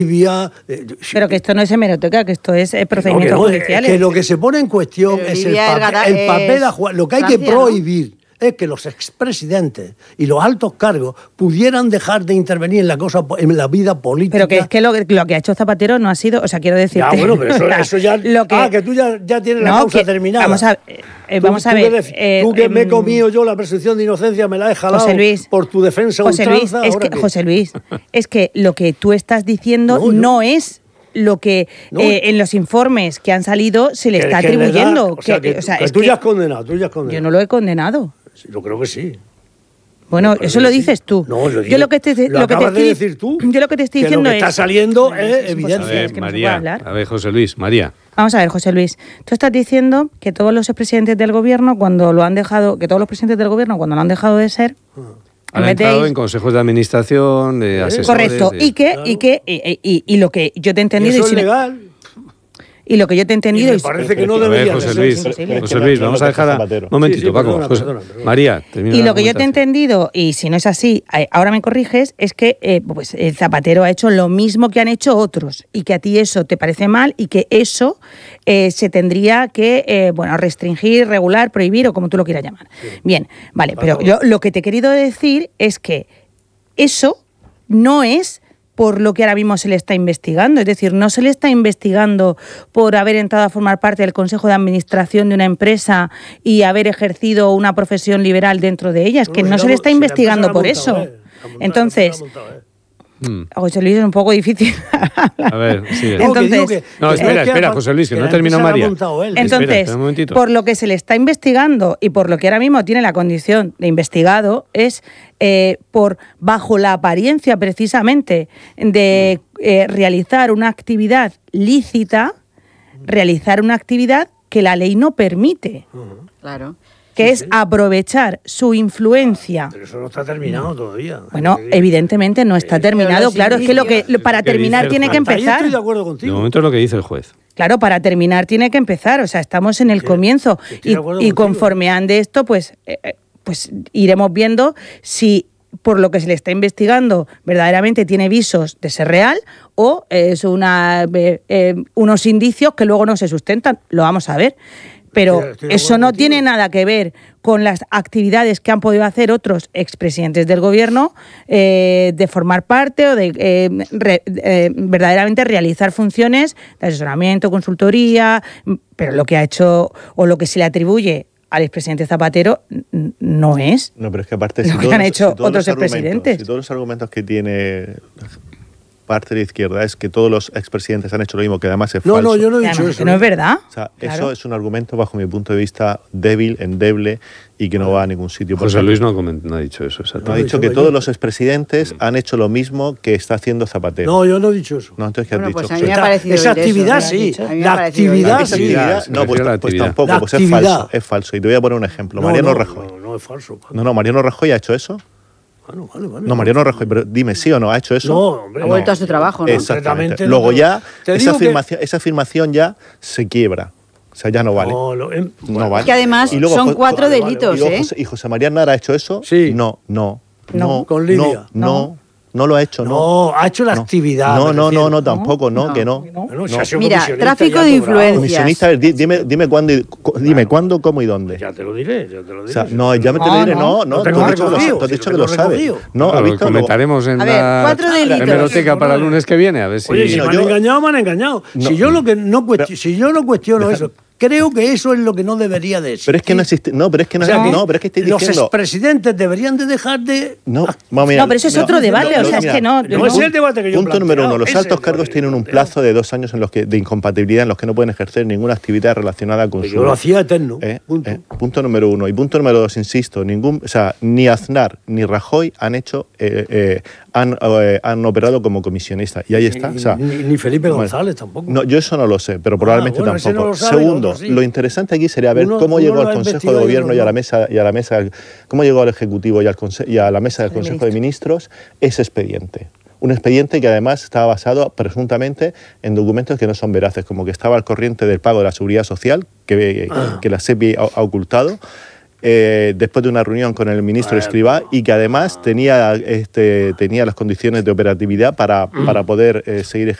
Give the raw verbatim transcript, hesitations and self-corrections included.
Vía, eh, pero que esto no es hemeroteca, que esto es eh, procedimientos no, que no, judiciales. Es que lo que se pone en cuestión pero es el, papel, el papel a jugar. Lo que hay Francia, que prohibir, ¿no?, es que los expresidentes y los altos cargos pudieran dejar de intervenir en la cosa, en la vida política. Pero que es que lo, lo que ha hecho Zapatero no ha sido, o sea, quiero decirte... Ya, bueno, pero eso, eso ya... lo que, ah, que tú ya, ya tienes no, la causa que, terminada. Vamos a, eh, vamos tú, a ver... Tú que, eh, tú que eh, me he comido yo la presunción de inocencia, me la he jalado José Luis, por tu defensa José ultranza, Luis, es que, que... José Luis, es que lo que tú estás diciendo no, no es... lo que no, eh, en los informes que han salido se le que, está que atribuyendo. Le da, o sea, que, que, o sea, que es tú que ya has condenado, tú ya has condenado. Yo no lo he condenado. Sí, yo creo que sí. Bueno, eso lo dices sí. tú. No, yo, yo lo que te, lo lo que acabas te de decir tú. Yo lo que te estoy que diciendo lo que es... está saliendo no, es, es evidencia. evidente. A ver, es que María, no a ver, José Luis, María. Vamos a ver, José Luis. Tú estás diciendo que todos los expresidentes del gobierno, cuando lo han dejado, que todos los presidentes del gobierno, cuando lo han dejado de ser... Han entrado en consejos de administración, de asesores... Correcto. De... Y que, claro. y, que y, y, y lo que yo te he entendido... ¿Y eso y es legal? Y lo que yo te he entendido... Y me parece que no debería José ser. Luis, Sí, José Luis, vamos a dejar... A... Un momentito, sí, sí, Paco. Perdona, José... perdona, perdona. María, termina. Y lo que yo te he entendido, y si no es así, ahora me corriges, es que eh, pues, el Zapatero ha hecho lo mismo que han hecho otros y que a ti eso te parece mal y que eso eh, se tendría que eh, bueno, restringir, regular, prohibir o como tú lo quieras llamar. Sí. Bien, vale, pero yo lo que te he querido decir es que eso no es... por lo que ahora mismo se le está investigando. Es decir, no se le está investigando por haber entrado a formar parte del Consejo de Administración de una empresa y haber ejercido una profesión liberal dentro de ella. Es que no, no se le está investigando por eso. Eh. Entonces... Hmm. José Luis, es un poco difícil. A ver, sigue. Entonces, que, no, espera, espera, José Luis, que, que no terminó María. Entonces, espera, espera por lo que se le está investigando y por lo que ahora mismo tiene la condición de investigado es eh, por, bajo la apariencia precisamente de eh, realizar una actividad lícita, realizar una actividad que la ley no permite. Uh-huh. Claro. Que sí, es sí. aprovechar su influencia. Pero eso no está terminado todavía. Bueno, evidentemente no está terminado, claro, es que lo que para terminar tiene que empezar. Estoy de acuerdo contigo. De momento es lo que dice el juez. Claro, para terminar tiene que empezar, o sea, estamos en el sí, comienzo y, y conforme ande esto, pues, eh, pues iremos viendo si por lo que se le está investigando verdaderamente tiene visos de ser real o es una eh, eh, unos indicios que luego no se sustentan. Lo vamos a ver. Pero eso no tiene nada que ver con las actividades que han podido hacer otros expresidentes del gobierno eh, de formar parte o de eh, re, eh, verdaderamente realizar funciones de asesoramiento, consultoría, pero lo que ha hecho o lo que se le atribuye al expresidente Zapatero no es. No, pero es que aparte lo si que todos, han hecho si todos otros expresidentes. Si todos los argumentos que tiene parte de la izquierda es que todos los expresidentes han hecho lo mismo, que además es no, falso. No, no, yo no he dicho además, eso. Que no es verdad. O sea, claro. Eso es un argumento, bajo mi punto de vista, débil, endeble y que no va a ningún sitio. José Por Luis no ha, coment- no ha dicho eso. No ha dicho que todos los expresidentes han hecho lo mismo que está haciendo Zapatero. No, yo no he dicho eso. No, entonces, ¿qué bueno, has pues dicho? A mí me ha parecido esa actividad eso, sí. La actividad sí. No, pues, pues tampoco, pues es falso, es falso. Y te voy a poner un ejemplo. No, Mariano no, Rajoy. No, no es falso. Padre. No, no, Mariano Rajoy ha hecho eso. Vale, vale, vale, no, Mariano Rajoy, pero dime, ¿sí o no ha hecho eso? No, hombre. Ha vuelto no. a su trabajo, ¿no? Exactamente. Luego ya, esa afirmación, que... esa afirmación ya se quiebra. O sea, ya no vale. No, lo, eh, no vale. Que además luego, son cuatro vale, delitos, vale, vale. ¿eh? Y, José, ¿Y José María Aznar ha hecho eso? Sí. No, no. No, no con Lidia. No, no. No lo ha hecho, no. No, ha hecho la no. actividad. No, no, no, no, tampoco, no, no que no. no. no. no. Mira, tráfico de influencias. Comisionista, a ver, dime, dime cuándo, dime claro. cuándo, cómo y dónde. Ya te lo diré, ya te lo diré. O sea, no, ya me te lo diré, no, no. Tú has dicho que lo sabes. No, lo comentaremos en la hemeroteca para el lunes que viene, a ver si. Oye, si me han engañado, me han engañado. Si yo lo que no si yo no cuestiono eso. Creo que eso es lo que no debería de ser. Pero es que no existe. No, pero es que no, o sea, no pero es que estoy los diciendo. Los expresidentes deberían de dejar de. No, no, mira, no pero eso es no, otro debate. No, o sea, mira, es que no. No, no es el debate que yo Punto número uno: los altos cargos el, tienen un plazo de dos años en los que de incompatibilidad en los que no pueden ejercer ninguna actividad relacionada con pero su. Yo lo hacía eterno. Eh, punto. Eh, punto número uno. Y punto número dos, insisto, ningún, o sea, ni Aznar ni Rajoy han hecho, eh, eh, han, eh, han operado como comisionistas. Y ahí está. Ni, o sea, ni, ni Felipe González bueno, tampoco. No, yo eso no lo sé, pero probablemente ah, bueno, tampoco. No lo sabe, Segundo, sí. Lo interesante aquí sería ver uno, cómo llegó al Consejo de Gobierno y a la mesa y a la mesa cómo llegó al Ejecutivo y, al conse- y a la mesa del Consejo de Ministros ese expediente. Un expediente que además estaba basado presuntamente en documentos que no son veraces, como que estaba al corriente del pago de la Seguridad Social, que, ah. que la SEPI ha, ha ocultado, eh, después de una reunión con el ministro Escrivá, y que además tenía, este, tenía las condiciones de operatividad para, para poder eh, seguir